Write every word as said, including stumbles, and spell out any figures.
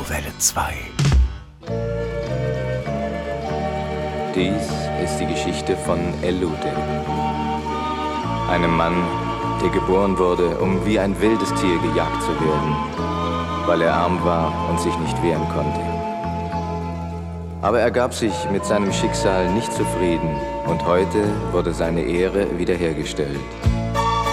Welle zwei. Dies ist die Geschichte von Elude, einem Mann, der geboren wurde, um wie ein wildes Tier gejagt zu werden, weil er arm war und sich nicht wehren konnte. Aber er gab sich mit seinem Schicksal nicht zufrieden und heute wurde seine Ehre wiederhergestellt.